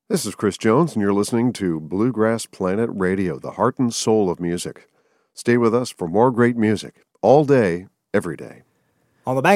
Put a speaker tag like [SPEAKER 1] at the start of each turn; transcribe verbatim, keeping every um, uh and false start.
[SPEAKER 1] This is Chris Jones, and you're listening to Bluegrass Planet Radio, the heart and soul of music. Stay with us for more great music, all day, every day.
[SPEAKER 2] On the bank